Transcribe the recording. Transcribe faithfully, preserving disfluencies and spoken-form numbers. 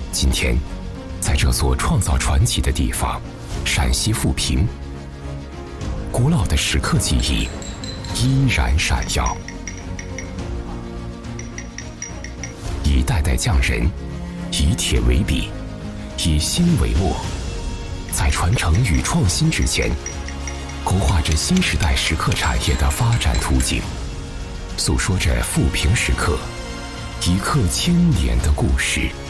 今天，在这座创造传奇的地方——陕西富平，古老的石刻记忆依然闪耀。一代代匠人，以铁为笔，以心为墨，在传承与创新之间，勾画着新时代石刻产业的发展图景，诉说着富平石刻一刻千年的故事。